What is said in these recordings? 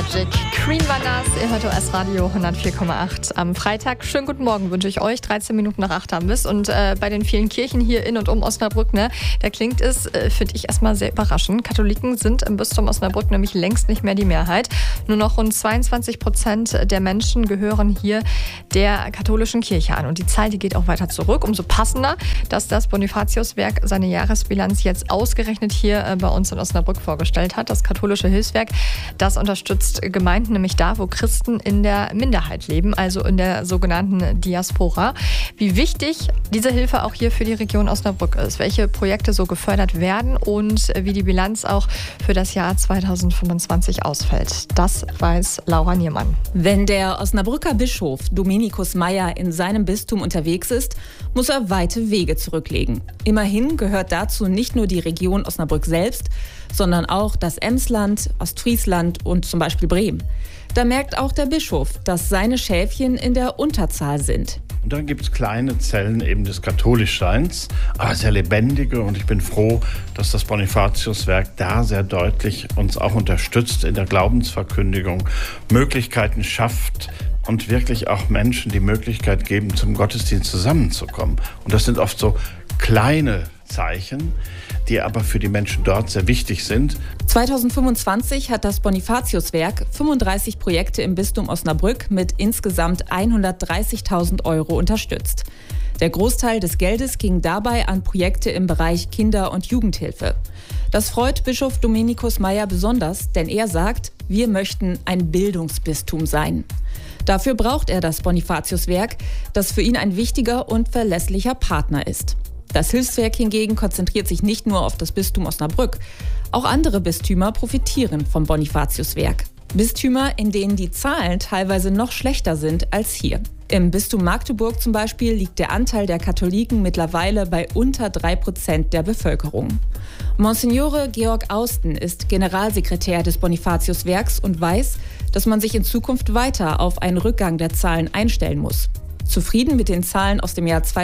Magic. Green Bananas, ihr hört OS Radio 104,8 am Freitag. Schönen guten Morgen wünsche ich euch. 13 Minuten nach 8 haben wir es. Und bei den vielen Kirchen hier in und um Osnabrück, ne, da klingt es, finde ich, erstmal sehr überraschend. Katholiken sind im Bistum Osnabrück nämlich längst nicht mehr die Mehrheit. Nur noch rund 22% der Menschen gehören hier der katholischen Kirche an. Und die Zahl, die geht auch weiter zurück. Umso passender, dass das Bonifatiuswerk seine Jahresbilanz jetzt ausgerechnet hier bei uns in Osnabrück vorgestellt hat. Das katholische Hilfswerk, das unterstützt Gemeinden nämlich da, wo Christen in der Minderheit leben, also in der sogenannten Diaspora. Wie wichtig diese Hilfe auch hier für die Region Osnabrück ist, welche Projekte so gefördert werden und wie die Bilanz auch für das Jahr 2025 ausfällt, das weiß Laura Niermann. Wenn der Osnabrücker Bischof Dominikus Meier in seinem Bistum unterwegs ist, muss er weite Wege zurücklegen. Immerhin gehört dazu nicht nur die Region Osnabrück selbst, sondern auch das Emsland, Ostfriesland und zum Beispiel Bremen. Da merkt auch der Bischof, dass seine Schäfchen in der Unterzahl sind. Und dann gibt es kleine Zellen eben des Katholischseins, aber sehr lebendige. Und ich bin froh, dass das Bonifatiuswerk da sehr deutlich uns auch unterstützt in der Glaubensverkündigung, Möglichkeiten schafft und wirklich auch Menschen die Möglichkeit geben, zum Gottesdienst zusammenzukommen. Und das sind oft so kleine Zeichen, die aber für die Menschen dort sehr wichtig sind. 2025 hat das Bonifatiuswerk 35 Projekte im Bistum Osnabrück mit insgesamt 130.000 € unterstützt. Der Großteil des Geldes ging dabei an Projekte im Bereich Kinder- und Jugendhilfe. Das freut Bischof Dominikus Meier besonders, denn er sagt, wir möchten ein Bildungsbistum sein. Dafür braucht er das Bonifatiuswerk, das für ihn ein wichtiger und verlässlicher Partner ist. Das Hilfswerk hingegen konzentriert sich nicht nur auf das Bistum Osnabrück. Auch andere Bistümer profitieren vom Bonifatiuswerk. Bistümer, in denen die Zahlen teilweise noch schlechter sind als hier. Im Bistum Magdeburg zum Beispiel liegt der Anteil der Katholiken mittlerweile bei unter 3% der Bevölkerung. Monsignore Georg Austen ist Generalsekretär des Bonifatiuswerks und weiß, dass man sich in Zukunft weiter auf einen Rückgang der Zahlen einstellen muss. Zufrieden mit den Zahlen aus dem Jahr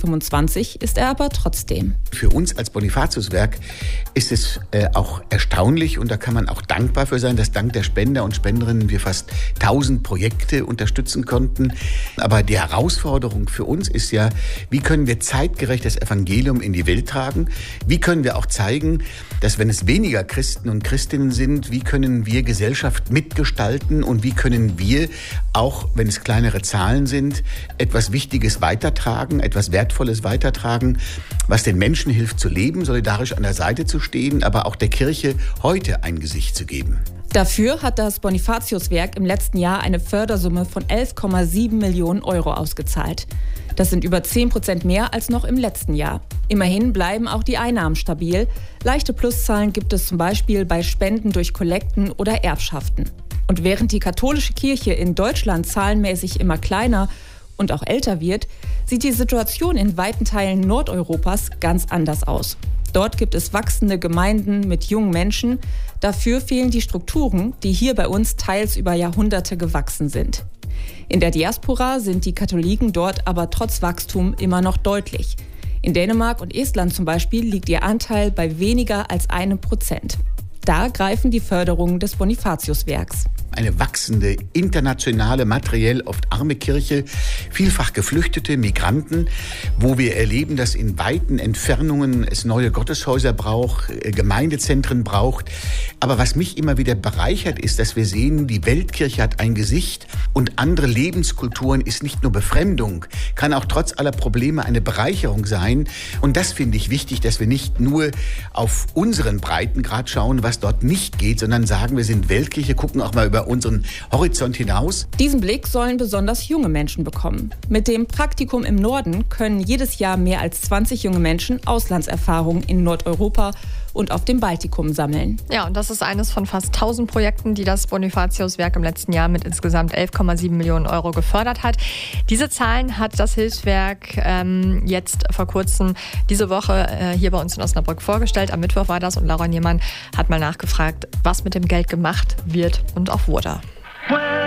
2025 ist er aber trotzdem. Für uns als Bonifatiuswerk ist es auch erstaunlich und da kann man auch dankbar für sein, dass dank der Spender und Spenderinnen wir fast 1000 Projekte unterstützen konnten. Aber die Herausforderung für uns ist ja, wie können wir zeitgerecht das Evangelium in die Welt tragen? Wie können wir auch zeigen, dass wenn es weniger Christen und Christinnen sind, wie können wir Gesellschaft mitgestalten und wie können wir, auch wenn es kleinere Zahlen sind, etwas Wichtiges weitertragen, etwas Wertvolles weitertragen, was den Menschen hilft zu leben, solidarisch an der Seite zu stehen, aber auch der Kirche heute ein Gesicht zu geben. Dafür hat das Bonifatiuswerk im letzten Jahr eine Fördersumme von 11,7 Millionen € ausgezahlt. Das sind über 10% mehr als noch im letzten Jahr. Immerhin bleiben auch die Einnahmen stabil. Leichte Pluszahlen gibt es zum Beispiel bei Spenden durch Kollekten oder Erbschaften. Und während die katholische Kirche in Deutschland zahlenmäßig immer kleiner und auch älter wird, sieht die Situation in weiten Teilen Nordeuropas ganz anders aus. Dort gibt es wachsende Gemeinden mit jungen Menschen. Dafür fehlen die Strukturen, die hier bei uns teils über Jahrhunderte gewachsen sind. In der Diaspora sind die Katholiken dort aber trotz Wachstum immer noch deutlich. In Dänemark und Estland zum Beispiel liegt ihr Anteil bei weniger als 1%. Da greifen die Förderungen des Bonifatiuswerks. Eine wachsende, internationale, materiell oft arme Kirche, vielfach Geflüchtete, Migranten, wo wir erleben, dass in weiten Entfernungen es neue Gotteshäuser braucht, Gemeindezentren braucht. Aber was mich immer wieder bereichert, ist, dass wir sehen, die Weltkirche hat ein Gesicht und andere Lebenskulturen ist nicht nur Befremdung, kann auch trotz aller Probleme eine Bereicherung sein. Und das finde ich wichtig, dass wir nicht nur auf unseren Breitengrad schauen, was dort nicht geht, sondern sagen, wir sind Weltkirche, gucken auch mal über unseren Horizont hinaus. Diesen Blick sollen besonders junge Menschen bekommen. Mit dem Praktikum im Norden können jedes Jahr mehr als 20 junge Menschen Auslandserfahrungen in Nordeuropa und auf dem Baltikum sammeln. Ja, und das ist eines von fast 1000 Projekten, die das Bonifatiuswerk im letzten Jahr mit insgesamt 11,7 Millionen € gefördert hat. Diese Zahlen hat das Hilfswerk jetzt vor kurzem diese Woche hier bei uns in Osnabrück vorgestellt. Am Mittwoch war das und Laura Niermann hat mal nachgefragt, was mit dem Geld gemacht wird und auch wurde.